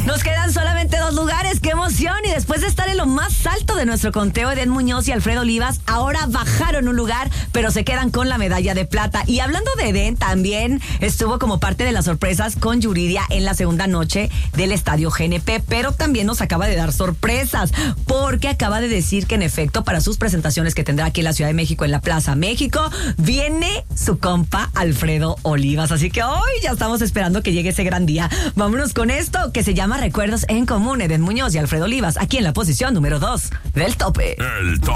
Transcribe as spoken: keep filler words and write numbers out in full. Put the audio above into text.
Nos quedan solamente dos lugares, ¡qué emoción! Y después de estar en lo más alto de nuestro conteo, Edén Muñoz y Alfredo Olivas ahora bajaron un lugar, pero se quedan con la medalla de plata. Y hablando de Edén, también estuvo como parte de las sorpresas con Yuridia en la segunda noche del Estadio G N P, pero también nos acaba de dar sorpresas, porque acaba de decir que en efecto para sus presentaciones que tendrá aquí en la Ciudad de México, en la Plaza México, viene su compa Alfredo Olivas. Así que hoy ya estamos esperando que llegue ese gran día. Vámonos con esto que se llama Recuerdos en Común, Edén Muñoz y Alfredo Olivas, aquí en la posición número dos del tope. El tope.